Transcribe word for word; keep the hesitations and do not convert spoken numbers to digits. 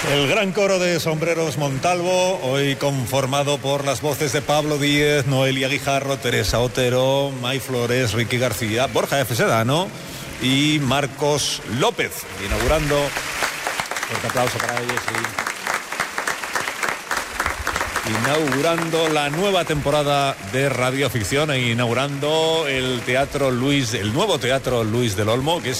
El gran coro de Sombreros Montalvo, hoy conformado por las voces de Pablo Díez, Noelia Guijarro, Teresa Otero, May Flores, Ricky García, Borja F. Sedano y Marcos López, inaugurando, fuerte aplauso para ellos, y inaugurando la nueva temporada de Radioficción e inaugurando el Teatro Luis, el nuevo Teatro Luis del Olmo, que es